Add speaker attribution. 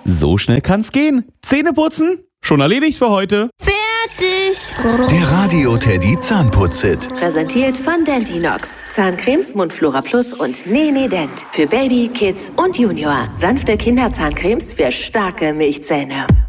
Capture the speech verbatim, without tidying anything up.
Speaker 1: So schnell kann's gehen. Zähne putzen? Schon erledigt für heute.
Speaker 2: Fertig!
Speaker 3: Der Radio Teddy Zahnputz-Hit.
Speaker 4: Präsentiert von Dentinox. Zahncremes, Mundflora Plus und Nene Dent. Für Baby, Kids und Junior. Sanfte Kinderzahncremes für starke Milchzähne.